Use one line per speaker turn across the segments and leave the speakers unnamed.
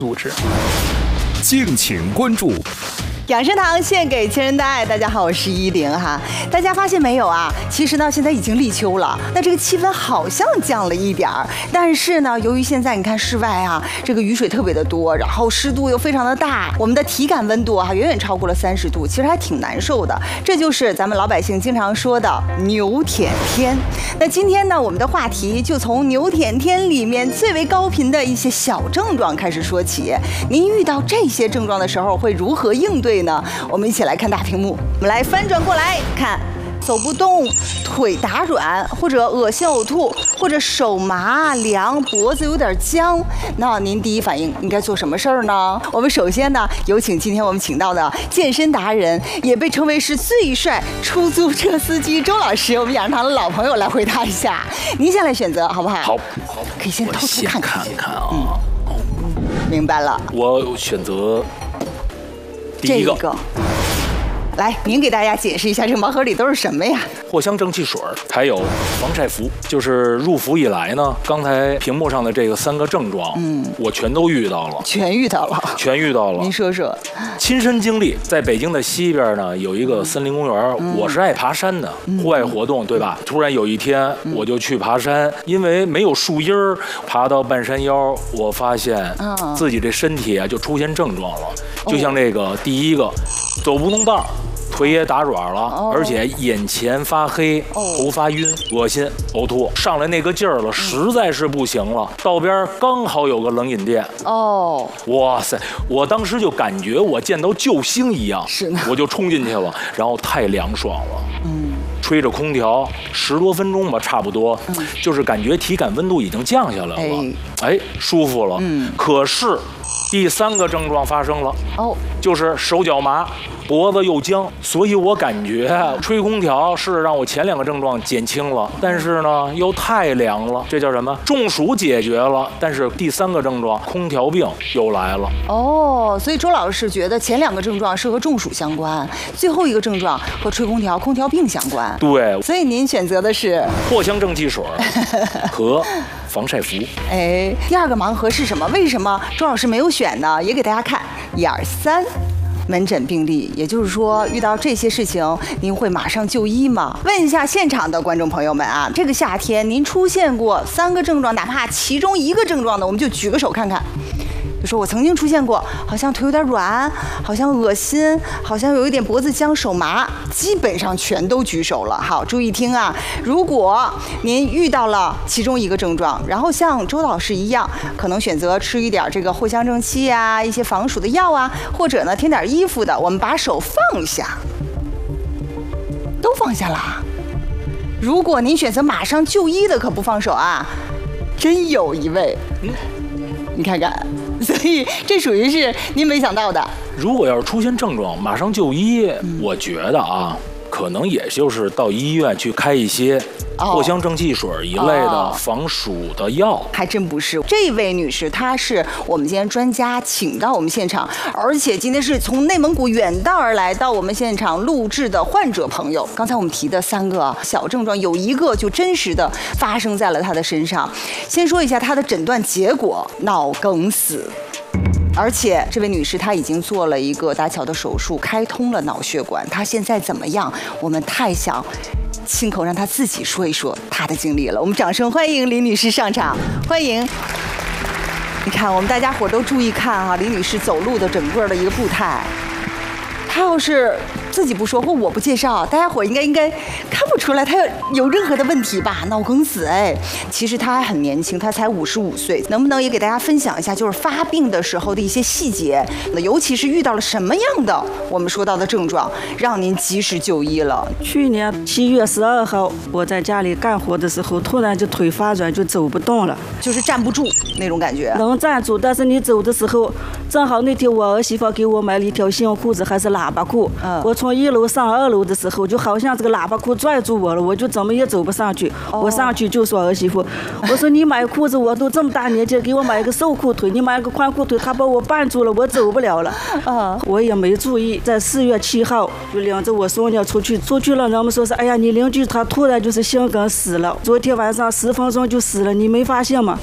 素质。敬请关注。
养生堂献给亲人的爱，大家好，我是依玲哈。大家发现没有啊？其实呢，现在已经立秋了，那这个气温好像降了一点儿，但是呢，由于现在你看室外啊，这个雨水特别的多，然后湿度又非常的大，我们的体感温度啊远远超过了30度，其实还挺难受的。这就是咱们老百姓经常说的牛舔天。那今天呢，我们的话题就从牛舔天里面最为高频的一些小症状开始说起。您遇到这些症状的时候会如何应对呢？我们一起来看大屏幕，我们来翻转过来看，走不动，腿打软，或者恶心呕吐，或者手麻凉，脖子有点僵，那您第一反应应该做什么事儿呢？我们首先呢，有请今天我们请到的健身达人，也被称为是最帅出租车司机周老师，我们养生堂的老朋友来回答一下。您先来选择好不好？
好，
可以先偷偷看
看看啊。
明白了，
我选择第一个。
来，您给大家解释一下这盲盒里都是什么呀？
藿香正气水，还有防晒服。就是入伏以来呢，刚才屏幕上的这个3个症状，我全都遇到了，
全遇到了。您说说，
亲身经历，在北京的西边呢，有一个森林公园。我是爱爬山的，户外活动，对吧？突然有一天，我就去爬山，因为没有树荫儿，爬到半山腰，我发现自己这身体啊就出现症状了，就像这个第一个，走不动道。腿也打软了，而且眼前发黑，头发晕，恶心，呕吐，上来那个劲儿了，实在是不行了。道边刚好有个冷饮店，哇塞！我当时就感觉我见到救星一样，我就冲进去了，然后太凉爽了，吹着空调10多分钟吧，差不多，就是感觉体感温度已经降下来了，哎，舒服了。可是第3个症状发生了，就是手脚麻。脖子又僵，所以我感觉吹空调是让我前2个症状减轻了，但是呢又太凉了，这叫什么？中暑解决了，但是第3个症状空调病又来了。
所以周老师觉得前2个症状是和中暑相关，最后一个症状和吹空调、空调病相关。
对，
所以您选择的是
藿香正气水和防晒服。
第2个盲盒是什么？为什么周老师没有选呢？也给大家看，1、2、3。门诊病例，也就是说遇到这些事情您会马上就医吗？问一下现场的观众朋友们啊，这个夏天您出现过3个症状，哪怕其中1个症状的，我们就举个手看看。就说我曾经出现过，好像腿有点软，好像恶心，好像有一点脖子僵、手麻，基本上全都举手了。好，注意听啊！如果您遇到了其中1个症状，然后像周老师一样，可能选择吃一点这个藿香正气啊，一些防暑的药啊，或者呢添点衣服的，我们把手放下，都放下了。如果您选择马上就医的，可不放手啊！真有一位，你看看。所以这属于是您没想到的。
如果要是出现症状马上就医，我觉得啊，可能也就是到医院去开一些藿香正气水一类的防暑的药。
还真不是，这位女士她是我们今天专家请到我们现场，而且今天是从内蒙古远道而来到我们现场录制的患者朋友。刚才我们提的3个小症状，有1个就真实的发生在了她的身上。先说一下她的诊断结果：脑梗死。而且这位女士她已经做了一个搭桥的手术，开通了脑血管。她现在怎么样？我们太想亲口让她自己说一说她的经历了。我们掌声欢迎李女士上场，欢迎。你看，我们大家伙都注意看啊，李女士走路的整个的一个步态。她要是自己不说或我不介绍，大家伙应该看不出来她有任何的问题吧？脑梗死，其实她还很年轻，她才55岁，能不能也给大家分享一下，就是发病的时候的一些细节？尤其是遇到了什么样的我们说到的症状，让您及时就医了？
去年7月12号，我在家里干活的时候，突然就腿发软，就走不动了，
就是站不住那种感觉。
能站住，但是你走的时候，正好那天我儿媳妇给我买了一条新裤子，还是喇叭裤。我从1楼上2楼的时候，就好像这个喇叭裤拽住我了，我就怎么也走不上去。我上去就说儿媳妇，我说你买裤子，我都这么大年纪，给我买一个瘦裤腿，你买个宽裤腿，他把我绊住了，我走不了了。我也没注意，在4月7号就领着我孙女出去了，人们说是，哎呀，你邻居他突然就是心梗死了，昨天晚上10分钟就死了，你没发现吗？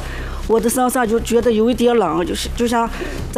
我的身上就觉得有一点冷，就像。